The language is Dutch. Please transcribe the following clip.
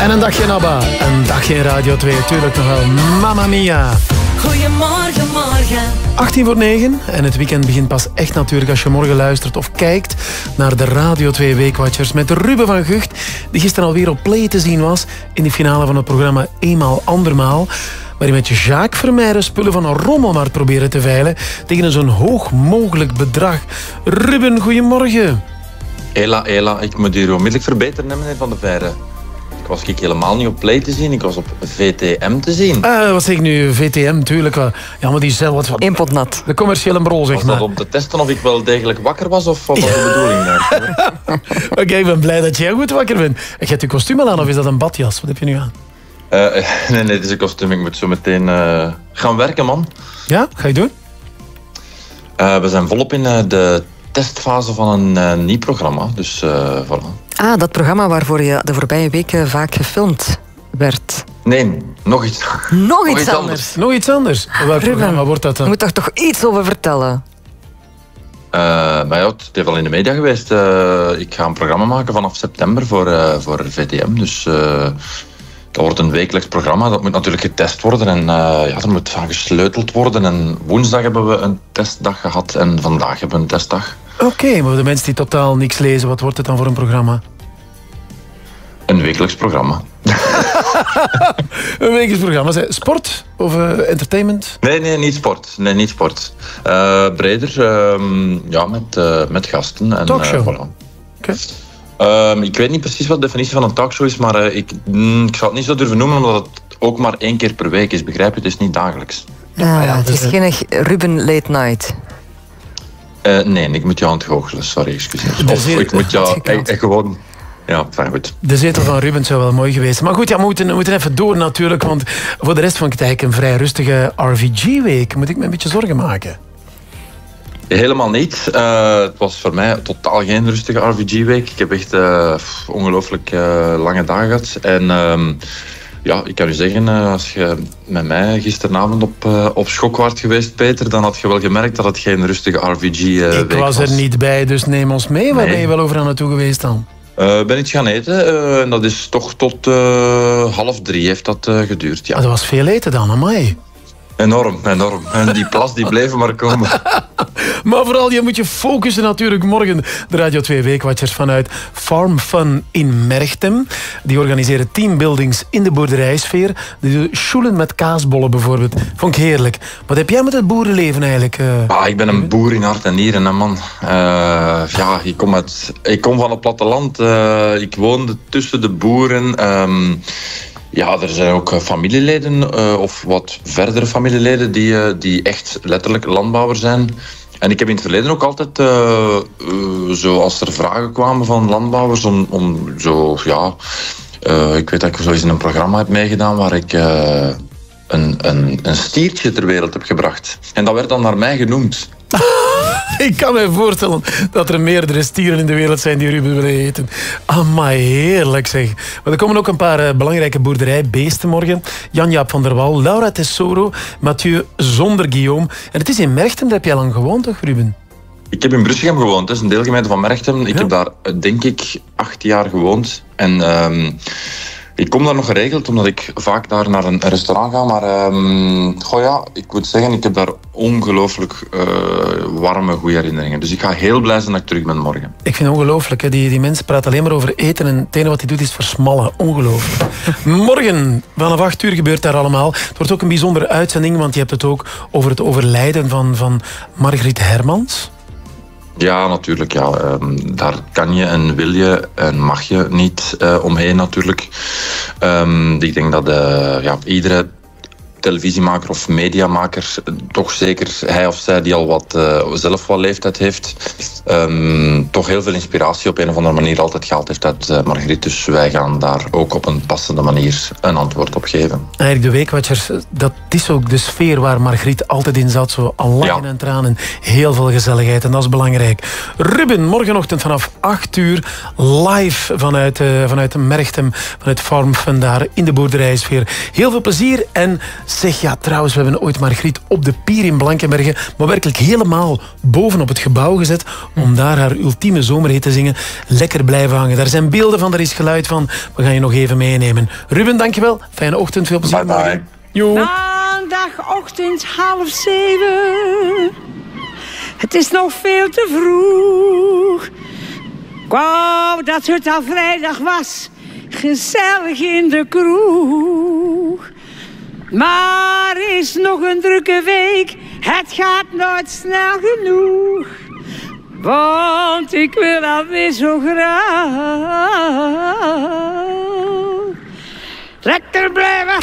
En een dagje in ABBA, een dagje in Radio 2, tuurlijk nog wel. Mamma Mia. Goedemorgen, morgen. 8:45 en het weekend begint pas echt natuurlijk als je morgen luistert of kijkt naar de Radio 2 Weekwatchers met Ruben van Gucht, die gisteren alweer op Play te zien was in de finale van het programma Eenmaal Andermaal, waarin met Jacques Vermeijden spullen van een rommelmarkt proberen te veilen tegen een zo'n hoog mogelijk bedrag. Ruben, goedemorgen. Ela, ik moet hier onmiddellijk verbeteren, meneer Van der Veijden. Ik was helemaal niet op Play te zien, ik was op VTM te zien. Wat zeg ik nu? VTM, tuurlijk wel. Ja, maar die is zelf wat van... Impotnat. De commerciële brol, zeg maar. Was dat om te testen of ik wel degelijk wakker was, of wat was de bedoeling daar? Oké, ik ben blij dat jij goed wakker bent. Je hebt je kostuum al aan, of is dat een badjas? Wat heb je nu aan? Nee, het is een kostuum. Ik moet zo meteen gaan werken, man. Ja, ga je doen? We zijn volop in de testfase van een nieuw programma, dus voilà. Ah, dat programma waarvoor je de voorbije weken vaak gefilmd werd. Nee, nog iets. Nog iets anders. Nog iets anders? Welk programma wordt dat dan? Je moet daar toch iets over vertellen? Maar ja, het is al in de media geweest. Ik ga een programma maken vanaf september voor VTM. Dus dat wordt een wekelijks programma. Dat moet natuurlijk getest worden. En er moet van gesleuteld worden. En woensdag hebben we een testdag gehad. En vandaag hebben we een testdag. Oké, maar de mensen die totaal niks lezen, wat wordt het dan voor een programma? Een wekelijks programma. Een wekelijks programma. Sport of entertainment? Nee, niet sport. Nee, niet sport. Breder, met gasten. En, talkshow? Voilà. Okay. Ik weet niet precies wat de definitie van een talkshow is, maar ik zou het niet zo durven noemen, omdat het ook maar 1 keer per week is. Begrijp je? Het is niet dagelijks. Het is geen Ruben Late Night. Nee, ik moet jou aan het goochelen. Sorry, excuseer. Of ik moet jou gewoon... Ja, fijn, goed. De zetel van Ruben zou wel mooi geweest. Maar goed, ja, we moeten even door natuurlijk. Want voor de rest vond ik het eigenlijk een vrij rustige RVG-week. Moet ik me een beetje zorgen maken? Helemaal niet. Het was voor mij totaal geen rustige RVG-week. Ik heb echt ongelooflijk lange dagen gehad. En... ik kan u zeggen, als je met mij gisteravond op schok was geweest, Peter, dan had je wel gemerkt dat het geen rustige RVG-week was. Ik was er niet bij, dus neem ons mee. Waar ben je wel over aan naartoe geweest dan? Ben iets gaan eten en dat is toch tot 2:30 heeft dat geduurd. Ja. Dat was veel eten dan, amai. Enorm. En die plas die bleven maar komen. Maar vooral, je moet je focussen natuurlijk morgen. De Radio 2 Weekwatchers vanuit Farm Fun in Merchtem. Die organiseren teambuildings in de boerderijsfeer. Die doen schoelen met kaasbollen bijvoorbeeld. Vond ik heerlijk. Wat heb jij met het boerenleven eigenlijk? Ik ben een boer in hart en nieren, hè, man. Ik kom van het platteland. Ik woonde tussen de boeren. Er zijn ook familieleden, of wat verdere familieleden, die echt letterlijk landbouwer zijn. En ik heb in het verleden ook altijd, als er vragen kwamen van landbouwers, ik weet dat ik zo eens in een programma heb meegedaan waar ik een stiertje ter wereld heb gebracht. En dat werd dan naar mij genoemd. Ik kan me voorstellen dat er meerdere stieren in de wereld zijn die Ruben willen eten. Amai, heerlijk zeg. Maar er komen ook een paar belangrijke boerderijbeesten morgen. Jan-Jaap van der Wal, Laura Tesoro, Mathieu zonder Guillaume. En het is in Merchtem, daar heb jij lang gewoond toch, Ruben? Ik heb in Brussegem gewoond, dat is een deelgemeente van Merchtem. Ik heb daar, denk ik, 8 jaar gewoond. En... ik kom daar nog geregeld, omdat ik vaak daar naar een restaurant ga. Maar ik moet zeggen, ik heb daar ongelooflijk warme, goede herinneringen. Dus ik ga heel blij zijn dat ik terug ben morgen. Ik vind het ongelooflijk. Hè? Die mensen praten alleen maar over eten. En het enige wat hij doet is versmallen. Ongelooflijk. Morgen, vanaf 8 uur gebeurt daar allemaal. Het wordt ook een bijzondere uitzending, want je hebt het ook over het overlijden van Margriet Hermans. Ja, natuurlijk. Ja. Daar kan je en wil je en mag je niet omheen natuurlijk. Ik denk dat iedere televisiemaker of mediamaker, toch zeker hij of zij die al zelf wat leeftijd heeft, toch heel veel inspiratie op een of andere manier altijd gehaald heeft uit Margriet. Dus wij gaan daar ook op een passende manier een antwoord op geven. Eigenlijk de Weekwatchers, dat is ook de sfeer waar Margriet altijd in zat. Zo al lachen en tranen, heel veel gezelligheid en dat is belangrijk. Ruben, morgenochtend vanaf 8 uur live vanuit Merchtem, vanuit Farm Fun daar in de boerderijsfeer. Heel veel plezier en Zeg, ja, trouwens, we hebben ooit Margriet op de pier in Blankenberge, maar werkelijk helemaal bovenop het gebouw gezet om daar haar ultieme zomerhit te zingen. Lekker blijven hangen. Daar zijn beelden van, daar is geluid van. We gaan je nog even meenemen. Ruben, dankjewel. Fijne ochtend, veel plezier. Bye bye. Jo. Maandagochtend 6:30. Het is nog veel te vroeg. Ik wou dat het al vrijdag was. Gezellig in de kroeg. Maar is nog een drukke week. Het gaat nooit snel genoeg. Want ik wil alweer zo graag lekker blijven